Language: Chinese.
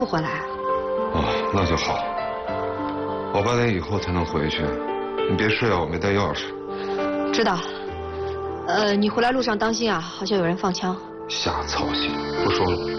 不回来。 哦，那就好。我8点以后才能回去，你别睡啊，我没带钥匙。 知道。你回来路上当心啊，好像有人放枪。 瞎操心，不说了。